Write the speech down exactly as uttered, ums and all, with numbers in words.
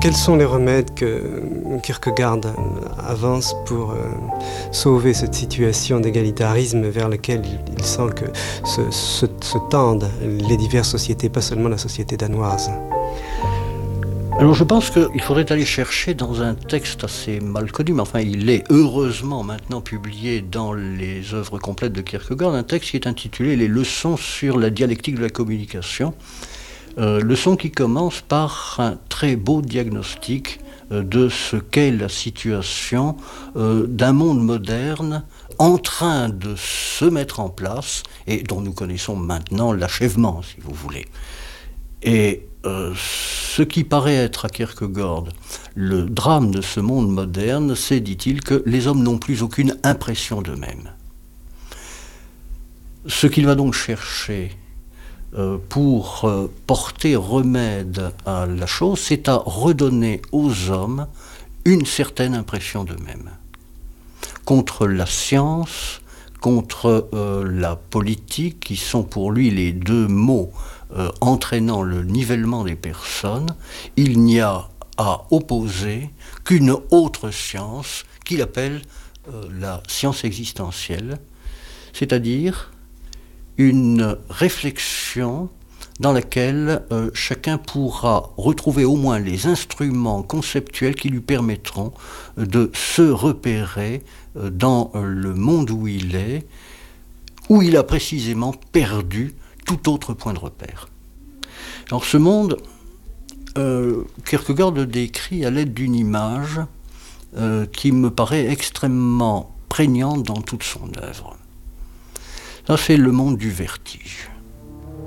Quels sont les remèdes que Kierkegaard avance pour euh, sauver cette situation d'égalitarisme vers laquelle il, il sent que se, se, se tendent les diverses sociétés, pas seulement la société danoise? Alors je pense qu'il faudrait aller chercher dans un texte assez mal connu, mais enfin il est heureusement maintenant publié dans les œuvres complètes de Kierkegaard, un texte qui est intitulé « Les leçons sur la dialectique de la communication ». Euh, leçon qui commence par un très beau diagnostic euh, de ce qu'est la situation euh, d'un monde moderne en train de se mettre en place et dont nous connaissons maintenant l'achèvement, si vous voulez. Et euh, ce qui paraît être à Kierkegaard le drame de ce monde moderne, c'est, dit-il, que les hommes n'ont plus aucune impression d'eux-mêmes. Ce qu'il va donc chercher euh, pour euh, porter remède à la chose, c'est à redonner aux hommes une certaine impression d'eux-mêmes. Contre la science, contre euh, la politique, qui sont pour lui les deux mots Euh, entraînant le nivellement des personnes, il n'y a à opposer qu'une autre science qu'il appelle euh, la science existentielle, c'est-à-dire une réflexion dans laquelle euh, chacun pourra retrouver au moins les instruments conceptuels qui lui permettront euh, de se repérer euh, dans euh, le monde où il est, où il a précisément perdu tout autre point de repère. Alors ce monde, euh, Kierkegaard le décrit à l'aide d'une image euh, qui me paraît extrêmement prégnante dans toute son œuvre. Ça, c'est le monde du vertige.